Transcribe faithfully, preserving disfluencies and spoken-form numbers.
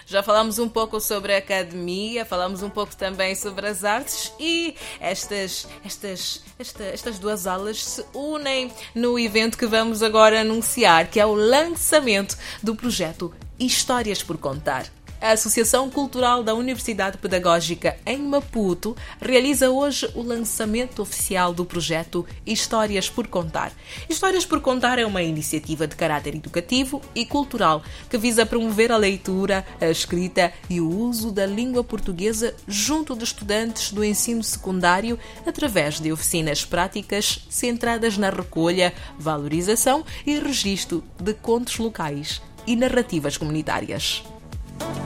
Já falamos um pouco sobre a academia, falamos um pouco também sobre as artes e estas, estas, esta, estas duas aulas se unem no evento que vamos agora anunciar, que é o lançamento do projeto Histórias por Contar. A Associação Cultural da Universidade Pedagógica em Maputo realiza hoje o lançamento oficial do projeto Histórias por Contar. Histórias por Contar é uma iniciativa de caráter educativo e cultural que visa promover a leitura, a escrita e o uso da língua portuguesa junto de estudantes do ensino secundário através de oficinas práticas centradas na recolha, valorização e registro de contos locais e narrativas comunitárias.